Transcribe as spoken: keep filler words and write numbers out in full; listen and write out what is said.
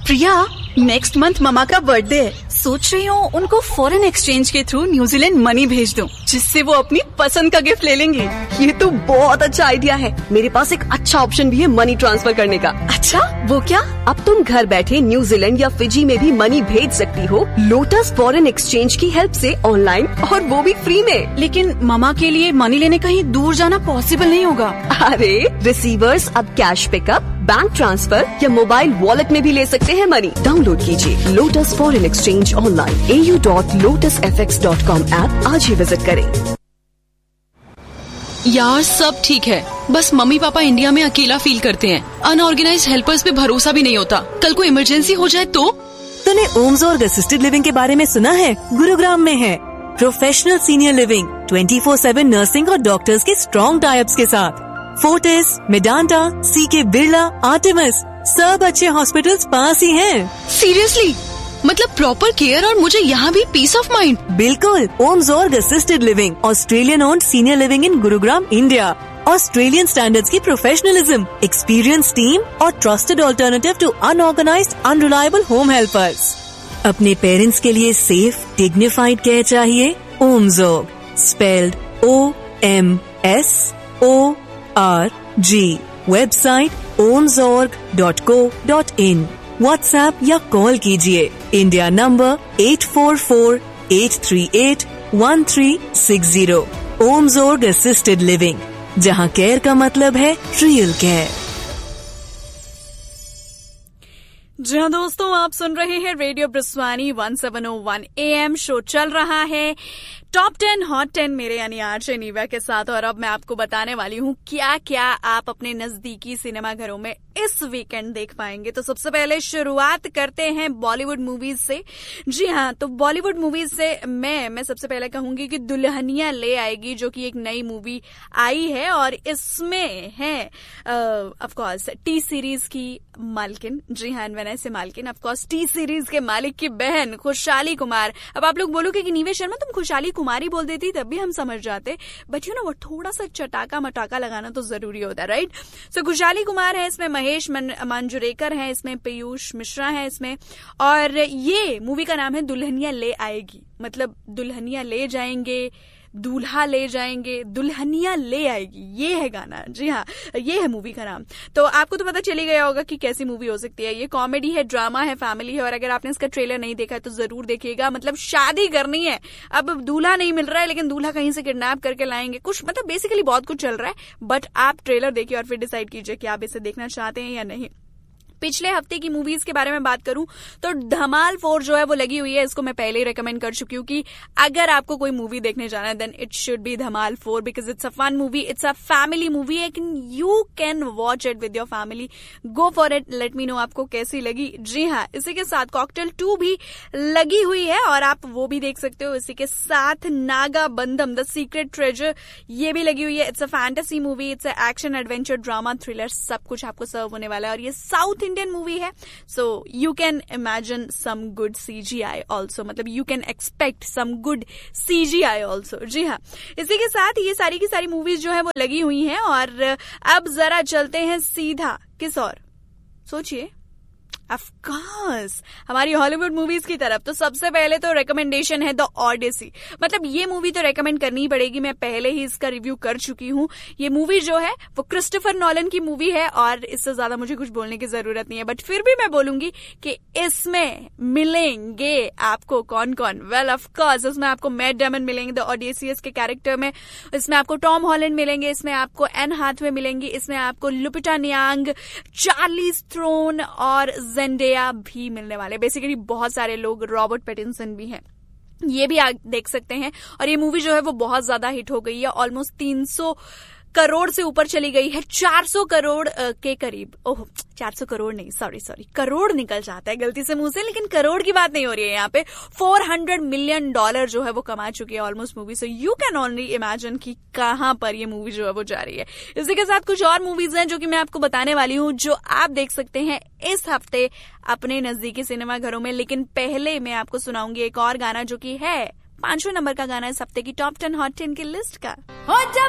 प्रिया, next month mama का birthday है। सोच रही हूँ उनको फॉरेन एक्सचेंज के थ्रू न्यूजीलैंड मनी भेज दूँ, जिससे वो अपनी पसंद का गिफ्ट ले लेंगे। ये तो बहुत अच्छा आइडिया है। मेरे पास एक अच्छा ऑप्शन भी है मनी ट्रांसफर करने का। अच्छा, वो क्या? अब तुम घर बैठे न्यूजीलैंड या फिजी में भी मनी भेज सकती हो लोटस फॉरेन एक्सचेंज की हेल्प से ऑनलाइन, और वो भी फ्री में। लेकिन ममा के लिए मनी लेने कहीं दूर जाना पॉसिबल नहीं होगा। अरे रिसीवर्स अब कैश पिकअप, बैंक ट्रांसफर या मोबाइल वॉलेट में भी ले सकते हैं मनी। डाउनलोड कीजिए लोटस फॉरेन एक्सचेंज ऑनलाइन, ए U dot lotus F x dot com app आज ही विजिट करें। यार सब ठीक है, बस मम्मी पापा इंडिया में अकेला फील करते हैं। अनऑर्गेनाइज्ड हेल्पर्स पे भरोसा भी नहीं होता। कल को इमरजेंसी हो जाए तो? तूने ओम्सोर्ग असिस्टेड लिविंग के बारे में सुना है? गुरुग्राम में है professional senior living, twenty four seven nursing और डॉक्टर्स के स्ट्रॉन्ग टाइप्स के साथ। फोर्टिस, मेडांता, सीके बिरला, आर्टेमिस, सब अच्छे हॉस्पिटल्स पास ही हैं। सीरियसली? मतलब प्रॉपर केयर और मुझे यहाँ भी पीस ऑफ माइंड। बिल्कुल। ओम्सोर्ग assisted living, Australian owned senior living in Gurugram, India. Australian standards की प्रोफेशनलिज्म, एक्सपीरियंस टीम और trusted alternative to unorganised unreliable home helpers. अपने पेरेंट्स के लिए सेफ डिग्निफाइड केयर चाहिए? ओम्सोर्ग, spelled O M S O R G. Website ओम्सोर्ग dot co dot in. WhatsApp या call कीजिए India number eight four four eight three eight one three six zero. ओम्सोर्ग assisted living, जहां care का मतलब है real care. जी हाँ दोस्तों, आप सुन रहे हैं radio ब्रिस्वानी one seven O one A M. Show चल रहा है टॉप टेन हॉट टेन मेरे यानी आरजे नीवा के साथ। और अब मैं आपको बताने वाली हूँ क्या क्या आप अपने नजदीकी सिनेमा घरों में इस वीकेंड देख पाएंगे। तो सबसे पहले शुरुआत करते हैं बॉलीवुड मूवीज से। जी हाँ, तो बॉलीवुड मूवीज से मैं मैं सबसे पहले कहूंगी कि दुल्हनिया ले आएगी, जो कि एक नई मूवी आई है और इसमें है ऑफ कोर्स टी सीरीज की मालकिन। जी हाँ, एनवेना से मालकिन ऑफ कोर्स टी सीरीज के मालिक की बहन खुशहाली कुमार। अब आप लोग बोलोगे कि नीवे शर्मा तुम खुशहाली कुमारी बोल देती तब भी हम समझ जाते, बट यू नो वो थोड़ा सा चटाका मटाका लगाना तो जरूरी होता है, राइट? सो खुशहाली कुमार है इसमें, महेश मांजरेकर है इसमें, पीयूष मिश्रा है इसमें, और ये मूवी का नाम है दुल्हनिया ले आएगी। मतलब दुल्हनिया ले जाएंगे, दूल्हा ले जाएंगे, दुल्हनिया ले आएगी, ये है गाना। जी हाँ, ये है मूवी का नाम। तो आपको तो पता चली गया होगा कि कैसी मूवी हो सकती है। ये कॉमेडी है, ड्रामा है, फैमिली है, और अगर आपने इसका ट्रेलर नहीं देखा है तो जरूर देखिएगा। मतलब शादी करनी है, अब दूल्हा नहीं मिल रहा है लेकिन दूल्हा कहीं से किडनैप करके लाएंगे, कुछ मतलब बेसिकली बहुत कुछ चल रहा है। बट आप ट्रेलर देखिए और फिर डिसाइड कीजिए कि आप इसे देखना चाहते हैं या नहीं। पिछले हफ्ते की मूवीज के बारे में बात करूं तो धमाल फोर जो है वो लगी हुई है। इसको मैं पहले ही रेकमेंड कर चुकी हूँ कि अगर आपको कोई मूवी देखने जाना है then it should be Dhamaal four, because it's a fun movie, it's a family movie, you can watch it with your family. Go for it, let me know आपको कैसी लगी। जी हाँ, इसी के साथ कॉकटेल टू भी लगी हुई है और आप वो भी देख सकते हो। इसी के साथ नागा बंधम द सीक्रेट ट्रेजर, ये भी लगी हुई है। It's a fantasy movie, it's a action adventure drama thriller, सब कुछ आपको सर्व होने वाला है। और ये साउथ इंडियन मूवी है, so you can imagine some good CGI also, मतलब you can expect some good CGI also. जी हाँ, इसी के साथ ये सारी की सारी मूवीज जो है वो लगी हुई हैं। और अब जरा चलते हैं सीधा किस और, सोचिए, ऑफ कोर्स हमारी हॉलीवुड मूवीज की तरफ। तो सबसे पहले तो रिकमेंडेशन है द ऑडिसी। मतलब ये मूवी तो रेकमेंड करनी ही पड़ेगी, मैं पहले ही इसका रिव्यू कर चुकी हूँ। ये मूवी जो है वो क्रिस्टोफर नॉलन की मूवी है और इससे ज्यादा मुझे कुछ बोलने की जरूरत नहीं है, बट फिर भी मैं बोलूंगी कि इसमें मिलेंगे आपको कौन कौन। वेल ऑफ कोर्स इसमें आपको मैट डेमन मिलेंगे द ऑडियसियस के कैरेक्टर में, इसमें आपको टॉम हॉलैंड मिलेंगे, इसमें आपको एन हाथवे मिलेंगी, इसमें आपको लुपिटा नियांग, चार्लीज थ्रोन और जेंडेया भी मिलने वाले। बेसिकली बहुत सारे लोग, रॉबर्ट पैटिंसन भी हैं, ये भी आप देख सकते हैं। और ये मूवी जो है वो बहुत ज्यादा हिट हो गई है, ऑलमोस्ट तीन सौ करोड़ से ऊपर चली गई है, चार सौ करोड़ के करीब। ओह, चार सौ करोड़ नहीं, सॉरी सॉरी करोड़ निकल जाता है गलती से मुंह से, लेकिन करोड़ की बात नहीं हो रही है यहाँ पे। चार सौ मिलियन डॉलर जो है वो कमा चुकी है almost movie. So you can only imagine कि कहां पर ये मूवी जो है वो जा रही है। इसी के साथ कुछ और मूवीज हैं जो कि मैं आपको बताने वाली हूँ, जो आप देख सकते हैं इस हफ्ते अपने नजदीकी सिनेमा घरों में। लेकिन पहले मैं आपको सुनाऊंगी एक और गाना जो कि है पांचवें नंबर का गाना इस हफ्ते की टॉप टेन हॉट टेन की लिस्ट का। हो जब